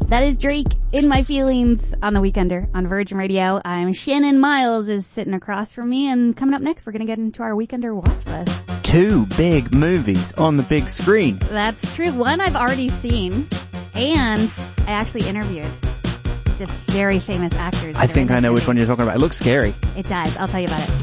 That is Drake, In My Feelings, on The Weekender on Virgin Radio. I'm Shannon. Miles is sitting across from me, and coming up next, we're going to get into our Weekender watch list. 2 big movies on the big screen. That's true. One I've already seen, and I actually interviewed the very famous actors. I think I know which one you're talking about. It looks scary. It does. I'll tell you about it.